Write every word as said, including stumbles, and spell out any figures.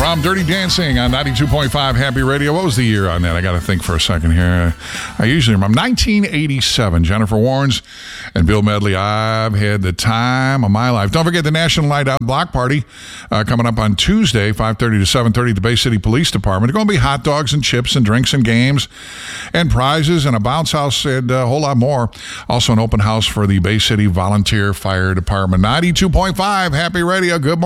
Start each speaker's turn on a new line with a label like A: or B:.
A: From Dirty Dancing on ninety-two point five Happy Radio. What was the year on that? I got to think for a second here. I usually remember. nineteen eighty-seven. Jennifer Warnes and Bill Medley. I've had the time of my life. Don't forget the National Light Out Block Party uh, coming up on Tuesday, five thirty to seven thirty at the Bay City Police Department. There's going to be hot dogs and chips and drinks and games and prizes and a bounce house and a whole lot more. Also an open house for the Bay City Volunteer Fire Department. ninety-two point five Happy Radio. Good morning.